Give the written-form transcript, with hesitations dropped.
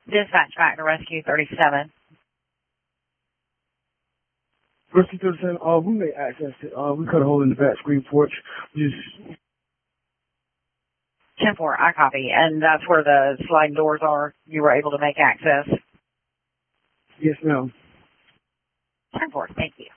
Dispatch back to Rescue 37. Rescue 37, we made access to, we cut a hole in the back screen porch. We just... 10-4, I copy. And that's where the sliding doors are. You were able to make access. Yes, ma'am. 10-4, thank you.